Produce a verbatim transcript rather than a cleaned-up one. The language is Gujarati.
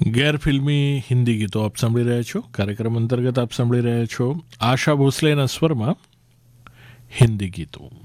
ગેરફિલ્મી હિન્દી ગીતો આપ સાંભળી રહ્યા છો. કાર્યક્રમ અંતર્ગત આપ સાંભળી રહ્યા છો આશા ભોસલેના સ્વરમાં હિન્દી ગીતો.